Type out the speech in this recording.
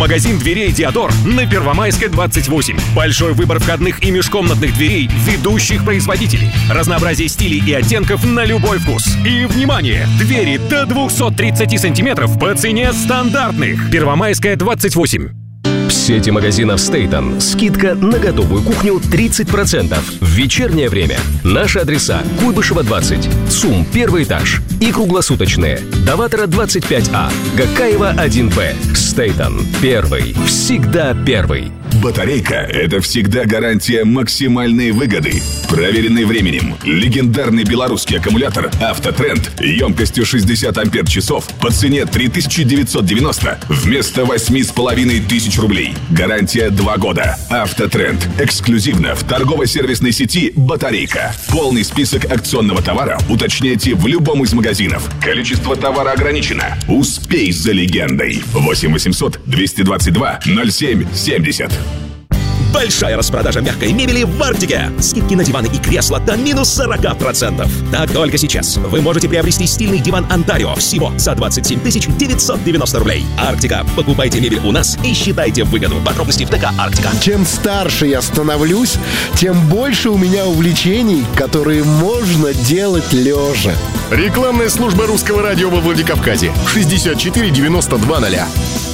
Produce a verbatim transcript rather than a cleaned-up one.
Магазин дверей «Диодор» на Первомайской, двадцать восемь. Большой выбор входных и межкомнатных дверей ведущих производителей. Разнообразие стилей и оттенков на любой вкус. И, внимание! Двери до двести тридцать сантиметров по цене стандартных. Первомайская, двадцать восемь. В сети магазинов «Стейтон» скидка на готовую кухню тридцать процентов в вечернее время. Наши адреса: Куйбышева, двадцать, ЦУМ, первый этаж и круглосуточные. Даватора, двадцать пять А, Гакаева, один Б. «Стейтон» – первый, всегда первый. Батарейка – это всегда гарантия максимальной выгоды. Проверенный временем. Легендарный белорусский аккумулятор «Автотренд» емкостью шестьдесят ампер-часов по цене три тысячи девятьсот девяносто вместо восемь с половиной тысяч рублей. Гарантия два года. «Автотренд» эксклюзивно в торгово-сервисной сети «Батарейка». Полный список акционного товара уточняйте в любом из магазинов. Количество товара ограничено. Успей за легендой. восемь восемьсот двести двадцать два ноль семь семьдесят. Большая распродажа мягкой мебели в Арктике. Скидки на диваны и кресла до минус сорок процентов. Так только сейчас вы можете приобрести стильный диван Онтарио всего за двадцать семь тысяч девятьсот девяносто рублей. Арктика. Покупайте мебель у нас и считайте выгоду. Подробности в ТК Арктика. Чем старше я становлюсь, тем больше у меня увлечений, которые можно делать лежа. Рекламная служба Русского радио во Владикавказе. шестьдесят четыре девяносто два ноля.